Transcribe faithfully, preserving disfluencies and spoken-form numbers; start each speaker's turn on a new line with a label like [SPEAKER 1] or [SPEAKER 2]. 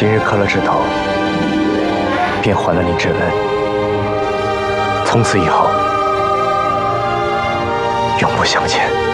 [SPEAKER 1] 今日磕了指头，便还了您之恩。从此以后，永不相欠。